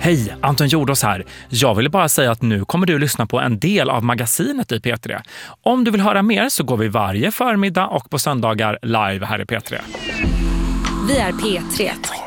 Hej, Anton Jordås här. Jag ville bara säga att nu kommer du lyssna på en del av magasinet i P3. Om du vill höra mer så går vi varje förmiddag och på söndagar live här i P3. Vi är P3.